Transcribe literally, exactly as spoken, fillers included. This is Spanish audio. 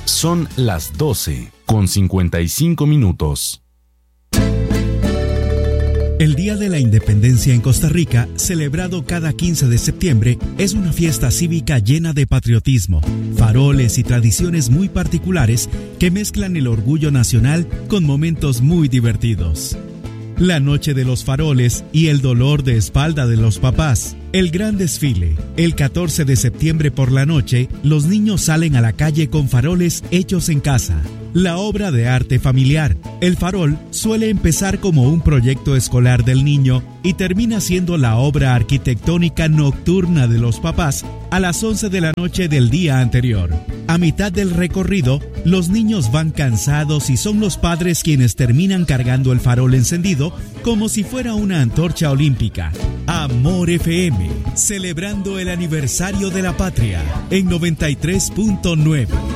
Son las doce con cincuenta y cinco minutos. El Día de la Independencia en Costa Rica, celebrado cada quince de septiembre, es una fiesta cívica llena de patriotismo, faroles y tradiciones muy particulares que mezclan el orgullo nacional con momentos muy divertidos. La noche de los faroles y el dolor de espalda de los papás. El gran desfile. El catorce de septiembre por la noche, los niños salen a la calle con faroles hechos en casa. La obra de arte familiar. El farol suele empezar como un proyecto escolar del niño y termina siendo la obra arquitectónica nocturna de los papás a las once de la noche del día anterior. A mitad del recorrido, los niños van cansados y son los padres quienes terminan cargando el farol encendido como si fuera una antorcha olímpica. Amor F M, celebrando el aniversario de la patria en noventa y tres punto nueve.